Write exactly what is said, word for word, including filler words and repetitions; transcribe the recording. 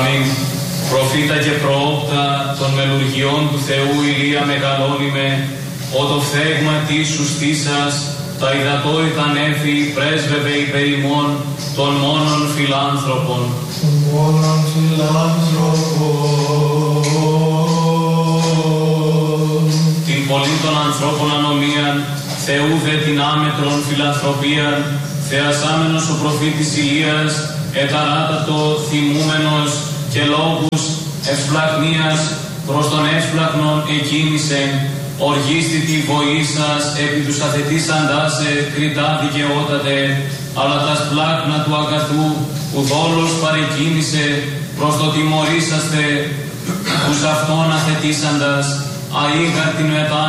Αμήν. Προφήτα και προόπτα των μελουργιών του Θεού Ηλία μεγαλώνυμε, ο το φθέγμα της σου στήσας, τα υδατόρυτα νέφη πρέσβευε υπέρ ημών των μόνων φιλάνθρωπων. Των μόνων φιλάνθρωπων. Την πολλή των ανθρώπων ανομίαν, Θεού δε την άμετρον φιλανθρωπίαν, θεασάμενος ο προφήτης Ηλίας, εταράτατο θυμούμενος και λόγους ευσπλαχνίας προς τον εύσπλαχνον εκκίνησε, οργίστητη βοήσας επί τους αθετήσαντάς σε κριτά δικαιότατε, αλλά τα σπλάχνα του αγαθού ουδόλως παρεκκίνησε προς το τιμωρήσαστε τους αυτόν αθετήσαντας, αήγαρτην μετάν